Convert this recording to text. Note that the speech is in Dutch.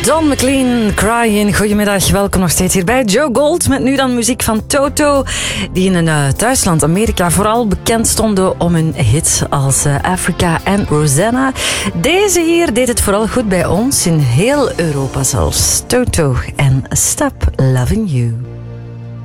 Don McLean, Crying. Goedemiddag, welkom nog steeds hier bij Joe Gold. Met nu dan muziek van Toto, die in een thuisland Amerika vooral bekend stonden om hun hits als Africa en Rosanna. Deze hier deed het vooral goed bij ons, in heel Europa zelfs. Toto en Stop Loving You.